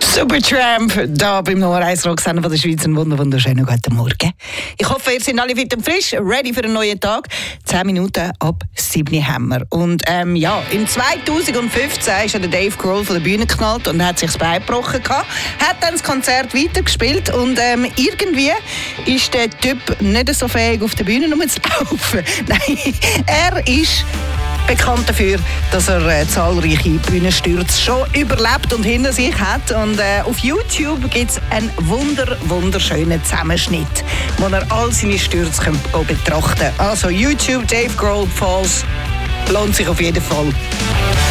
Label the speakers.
Speaker 1: Supertramp, hier beim Nummer 1 Rocksender von der Schweiz. Einen wunderschönen guten Morgen. Ich hoffe, ihr seid alle fit und frisch, ready für einen neuen Tag. 10 Minuten ab 7 haben wir. Und im 2015 ist der Dave Grohl von der Bühne geknallt und hat sich das Bein gebrochen gehabt. Hat dann das Konzert weitergespielt und irgendwie ist der Typ nicht so fähig, auf der Bühne rumzulaufen. Nein, er ist bekannt dafür, dass er zahlreiche Bühnenstürze schon überlebt und hinter sich hat. Und auf YouTube gibt es einen wunderschönen Zusammenschnitt, wo er all seine Stürze betrachten kann. Also YouTube, Dave Grohl Falls, lohnt sich auf jeden Fall.